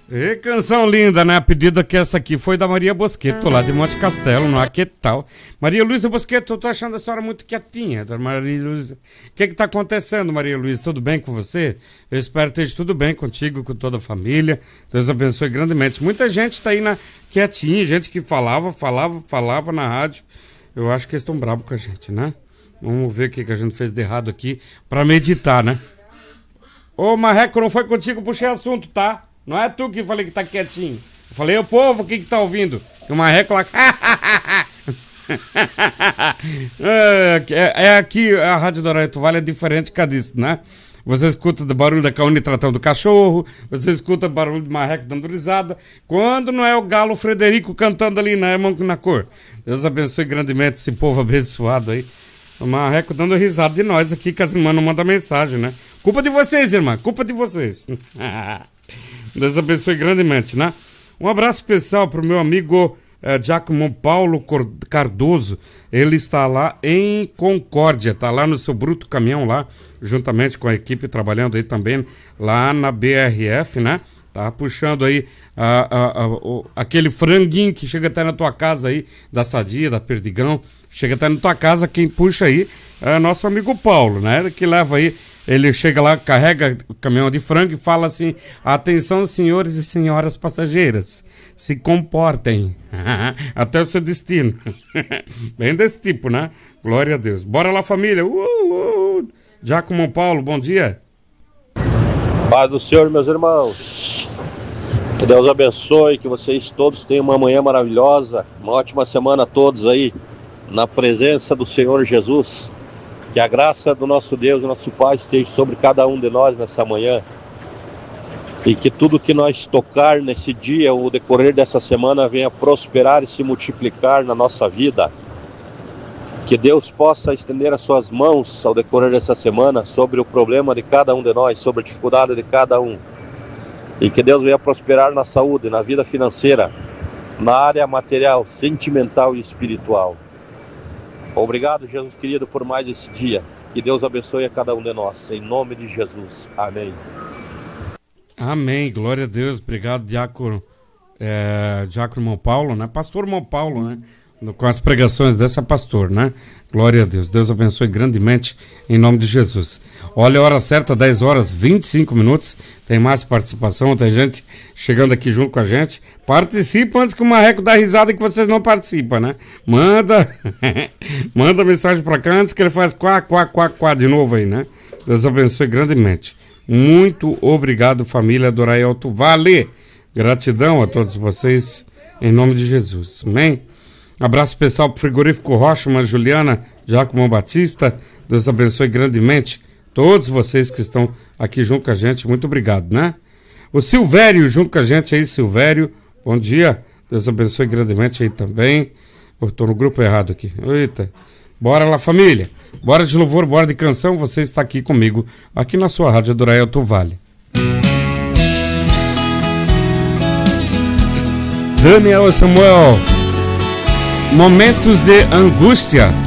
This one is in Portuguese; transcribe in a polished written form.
E canção linda, né? A pedida que essa aqui foi da Maria Bosqueto, lá de Monte Castelo, no Aquetal. Maria Luísa Bosqueto, eu tô achando a senhora muito quietinha, Maria Luísa. O que tá acontecendo, Maria Luísa? Tudo bem com você? Eu espero que esteja tudo bem contigo, com toda a família. Deus abençoe grandemente. Muita gente tá aí quietinha, gente que falava na rádio. Eu acho que eles estão bravos com a gente, né? Vamos ver o que a gente fez de errado aqui pra meditar, né? Ô, Marreco, não foi contigo, puxei assunto, tá? Não é tu que falei que tá quietinho. Eu falei, o povo, o que tá ouvindo? E o Marreco lá... aqui, a Rádio do Araújo Vale é diferente disso, né? Você escuta o barulho da Caone tratando do cachorro, você escuta o barulho do Marreco dando risada, quando não é o Galo Frederico cantando ali, né, irmão, na cor. Deus abençoe grandemente esse povo abençoado aí. O Marreco dando risada de nós aqui, que as irmãs não mandam mensagem, né? Culpa de vocês, irmã, culpa de vocês. Deus abençoe grandemente, né? Um abraço especial pro meu amigo Giacomo Paulo Cardoso. Ele está lá em Concórdia, tá lá no seu bruto caminhão lá, juntamente com a equipe trabalhando aí também lá na BRF, né? Tá puxando aí aquele franguinho que chega até na tua casa aí, da Sadia, da Perdigão. Chega até na tua casa, quem puxa aí é nosso amigo Paulo, né? Que leva aí, ele chega lá, carrega o caminhão de frango e fala assim: atenção, senhores e senhoras passageiras, se comportem até o seu destino. Bem desse tipo, né? Glória a Deus. Bora lá, família. Giacomo Paulo, bom dia. Paz do Senhor, meus irmãos. Que Deus abençoe, que vocês todos tenham uma manhã maravilhosa, uma ótima semana a todos aí, na presença do Senhor Jesus. Que a graça do nosso Deus e nosso Pai esteja sobre cada um de nós nessa manhã. E que tudo que nós tocar nesse dia, o decorrer dessa semana, venha prosperar e se multiplicar na nossa vida. Que Deus possa estender as suas mãos ao decorrer dessa semana sobre o problema de cada um de nós, sobre a dificuldade de cada um. E que Deus venha prosperar na saúde, na vida financeira, na área material, sentimental e espiritual. Obrigado, Jesus querido, por mais esse dia. Que Deus abençoe a cada um de nós. Em nome de Jesus. Amém. Amém. Glória a Deus. Obrigado, Diácono Irmão Paulo, né? Pastor Irmão Paulo, né? Com as pregações dessa pastor, né? Glória a Deus. Deus abençoe grandemente em nome de Jesus. Olha a hora certa, 10 horas 25 minutos. Tem mais participação, tem gente chegando aqui junto com a gente. Participa antes que o Marreco dá risada que vocês não participam, né? Manda mensagem pra cá antes que ele faz quá de novo aí, né? Deus abençoe grandemente. Muito obrigado, família do Araújo Vale. Gratidão a todos vocês em nome de Jesus. Amém? Abraço especial pro Frigorífico Rocha, uma Juliana, Giacomo Batista. Deus abençoe grandemente todos vocês que estão aqui junto com a gente. Muito obrigado, né? O Silvério junto com a gente aí, Silvério. Bom dia. Deus abençoe grandemente aí também. Eu tô no grupo errado aqui. Eita. Bora lá, família. Bora de louvor, bora de canção. Você está aqui comigo, aqui na sua rádio do Araújo Vale. Daniel Samuel. Momentos de angústia.